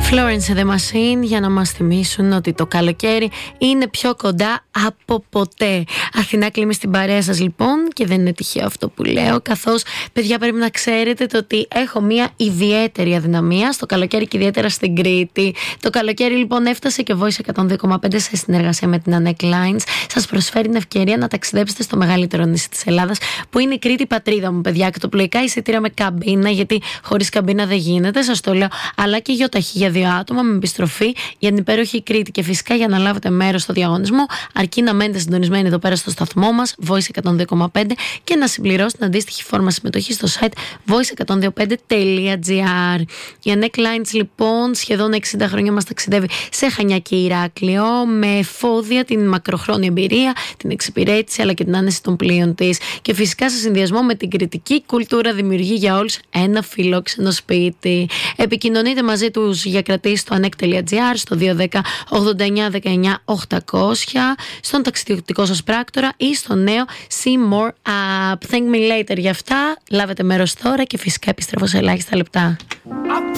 Florence and the Machine, για να μας θυμίσουν ότι το καλοκαίρι είναι πιο κοντά από ποτέ. Αθηνά Κλίμη στην παρέα σας λοιπόν, και δεν είναι τυχαίο αυτό που λέω, καθώς παιδιά πρέπει να ξέρετε το ότι έχω μια ιδιαίτερη αδυναμία στο καλοκαίρι και ιδιαίτερα στην Κρήτη. Το καλοκαίρι λοιπόν έφτασε και Voice 102,5 σε συνεργασία με την Annette Lines σας προσφέρει την ευκαιρία να ταξιδέψετε στο μεγαλύτερο νησί της Ελλάδας, που είναι η Κρήτη, η πατρίδα μου παιδιά, και το πλοϊκά εισιτήρια με καμπίνα, γιατί χωρίς καμπίνα δεν γίνεται, σας το λέω, αλλά και γιοταχή για 2 άτομα με επιστροφή για την υπέροχη Κρήτη. Και φυσικά για να λάβετε μέρος στο διαγωνισμό, αρκεί να μένετε συντονισμένοι εδώ πέρα στο σταθμό μας, Voice 102,5, και να συμπληρώσετε την αντίστοιχη φόρμα συμμετοχής στο site voice102.5.gr. Η Annette Lines λοιπόν σχεδόν 60 χρόνια μας ταξιδεύει σε Χανιά και Ηράκλειο, με εφόδια την μακροχρόνια εμπειρία, την εξυπηρέτηση αλλά και την άνεση των πλοίων της. Και φυσικά σε συνδυασμό με την κριτική κουλτούρα δημιουργεί για όλους ένα φιλόξενο σπίτι. Επικοινωνείτε μαζί τους για κρατήσεις στο anek.gr, στο 210 89 19 800, στον ταξιδιωτικό σας πράκτορα ή στο νέο See More App. Thank me later για αυτά. Λάβετε μέρος τώρα και φυσικά επιστρέφω σε ελάχιστα λεπτά.